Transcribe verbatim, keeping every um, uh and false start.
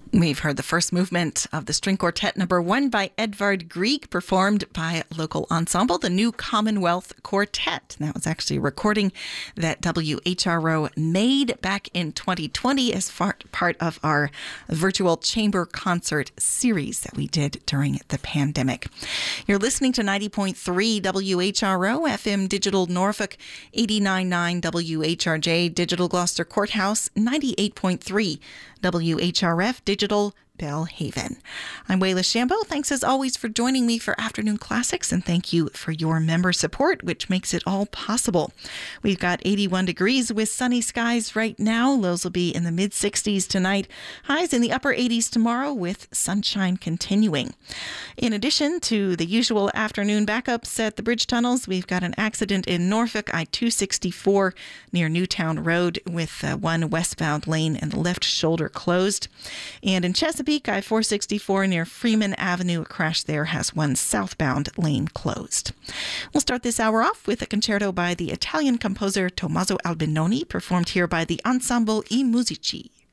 We've heard the first movement of the string quartet number one by Edvard Grieg, performed by local ensemble, the New Commonwealth Quartet. That was actually a recording that W H R O made back in twenty twenty as far, part of our virtual chamber concert series that we did during the pandemic. You're listening to ninety point three W H R O, F M Digital Norfolk, eighty-nine point nine W H R J, Digital Gloucester Courthouse, ninety-eight point three W H R F Digital Belhaven. I'm Wayla Shambo. Thanks as always for joining me for Afternoon Classics, and thank you for your member support, which makes it all possible. We've got eighty-one degrees with sunny skies right now. Lows will be in the mid sixties tonight. Highs in the upper eighties tomorrow with sunshine continuing. In addition to the usual afternoon backups at the bridge tunnels, we've got an accident in Norfolk, I two sixty-four near Newtown Road, with uh, one westbound lane and the left shoulder closed. And in Chesapeake, I four sixty-four near Freeman Avenue, a crash there has one southbound lane closed. We'll start this hour off with a concerto by the Italian composer Tommaso Albinoni, performed here by the Ensemble I Musici.